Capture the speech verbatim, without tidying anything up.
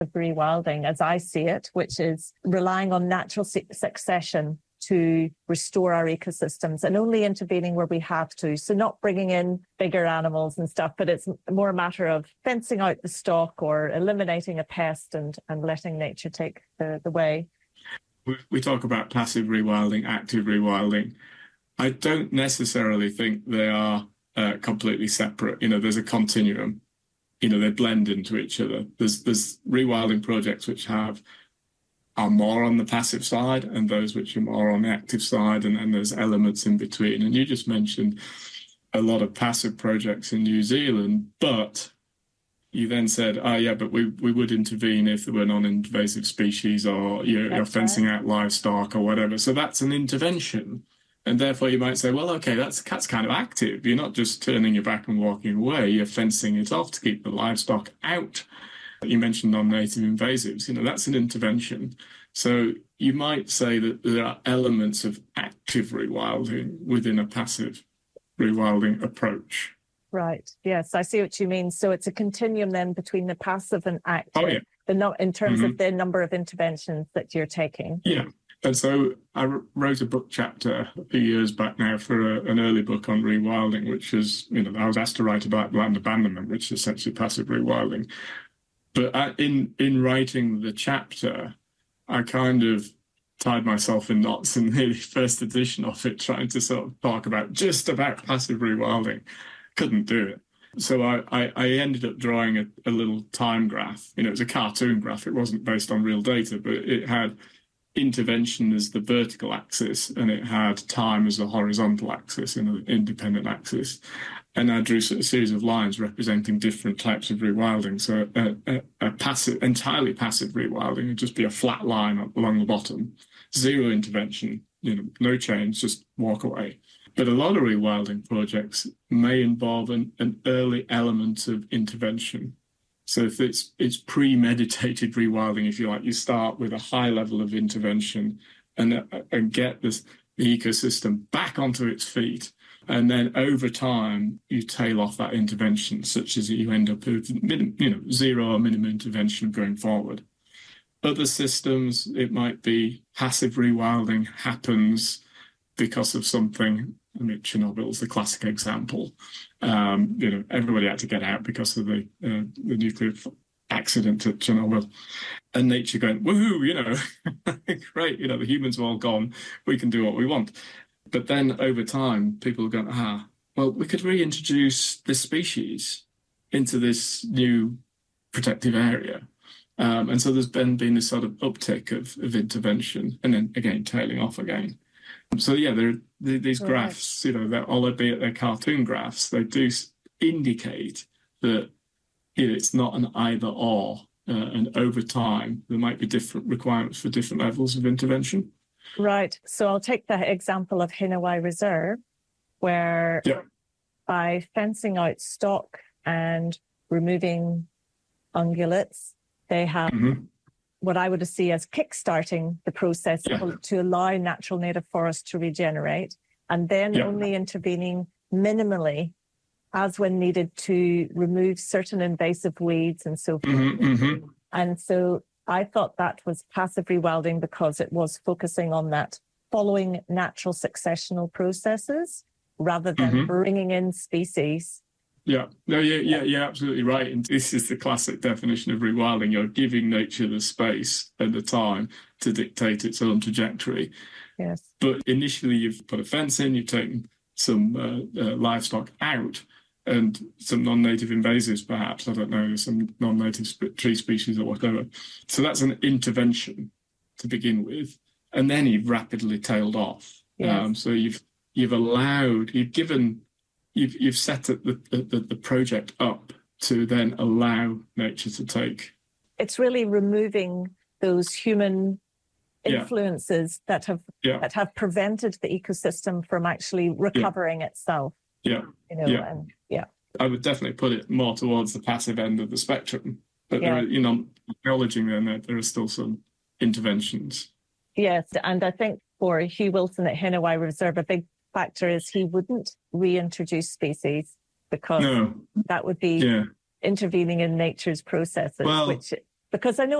rewilding, as I see it, which is relying on natural su- succession to restore our ecosystems and only intervening where we have to. So not bringing in bigger animals and stuff, but it's more a matter of fencing out the stock or eliminating a pest and, and letting nature take the, the way. We, we talk about passive rewilding, active rewilding. I don't necessarily think they are uh, completely separate. You know, there's a continuum. You know, they blend into each other. There's, there's rewilding projects which have are more on the passive side and those which are more on the active side, and then there's elements in between. And you just mentioned a lot of passive projects in New Zealand, but you then said, oh yeah, but we, we would intervene if there were non-invasive species, or you're, you're fencing right. out livestock or whatever. So that's an intervention. And therefore you might say, well, okay, that's, that's kind of active. You're not just turning your back and walking away, you're fencing it off to keep the livestock out. You mentioned non-native invasives, you know, that's an intervention. So you might say that there are elements of active rewilding within a passive rewilding approach. Right. Yes, I see what you mean. So it's a continuum then between the passive and active, oh, yeah. the no, in terms mm-hmm. of the number of interventions that you're taking. Yeah. And so I wrote a book chapter a few years back now for a, an early book on rewilding, which is, you know, I was asked to write about land abandonment, which is essentially passive rewilding. But in, in writing the chapter, I kind of tied myself in knots in the first edition of it, trying to sort of talk about just about passive rewilding. Couldn't do it. So I, I, I ended up drawing a, a little time graph. You know, it was a cartoon graph. It wasn't based on real data, but it had intervention as the vertical axis and it had time as the horizontal axis in an independent axis. And I drew a series of lines representing different types of rewilding. So a, a, a passive, entirely passive rewilding would just be a flat line along the bottom, zero intervention, you know, no change, just walk away. But a lot of rewilding projects may involve an, an early element of intervention. So if it's it's premeditated rewilding, if you like, you start with a high level of intervention and, and get this the ecosystem back onto its feet. And then over time, you tail off that intervention, such as you end up with you know, zero or minimum intervention going forward. Other systems, it might be passive rewilding happens because of something. I mean, Chernobyl is the classic example. Um, you know, everybody had to get out because of the uh, the nuclear accident at Chernobyl, and nature going, woohoo! You know, great. You know, the humans are all gone. We can do what we want. But then over time, people are going, ah, well, we could reintroduce this species into this new protective area. Um, and so there's been been this sort of uptick of, of intervention, and then again tailing off again. So yeah, there these graphs, you know, they're, albeit they're cartoon graphs, they do indicate that you know, it's not an either or, uh, and over time there might be different requirements for different levels of intervention. Right. So I'll take the example of Hinawai Reserve, where yeah. by fencing out stock and removing ungulates, they have mm-hmm. what I would see as kickstarting the process yeah. to allow natural native forests to regenerate, and then yeah. only intervening minimally as when needed to remove certain invasive weeds and so forth. Mm-hmm, mm-hmm. And so I thought that was passive rewilding because it was focusing on that following natural successional processes rather than mm-hmm. bringing in species. Yeah, no, yeah, yeah, you're absolutely right. And this is the classic definition of rewilding. You're giving nature the space and the time to dictate its own trajectory. Yes. But initially you've put a fence in, you've taken some uh, uh, livestock out and some non-native invasives, perhaps, I don't know, some non-native sp- tree species or whatever. So that's an intervention to begin with. And then you've rapidly tailed off. Yes. Um, so you've you've allowed, you've given... You've you've set the, the the project up to then allow nature to take. It's really removing those human influences yeah. that have yeah. that have prevented the ecosystem from actually recovering yeah. itself. Yeah, you know, yeah. and yeah. I would definitely put it more towards the passive end of the spectrum, but yeah. there are, you know, acknowledging then that there are still some interventions. Yes, and I think for Hugh Wilson at Hinawai Reserve, a big factor is he wouldn't reintroduce species because no. that would be yeah. intervening in nature's processes. Well, which because I know